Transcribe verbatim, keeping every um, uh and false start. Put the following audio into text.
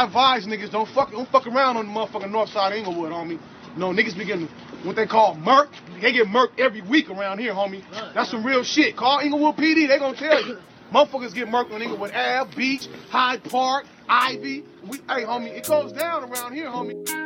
advise niggas don't fuck don't fuck around on the motherfucking north side of Inglewood, homie. No, niggas be getting what they call murk. They get murked every week around here, homie. That's some real shit. Call Inglewood P D, they gonna tell you. Motherfuckers get murked on Inglewood Ave, Beach, Hyde Park, Ivy. We, hey, homie, it goes down around here, homie.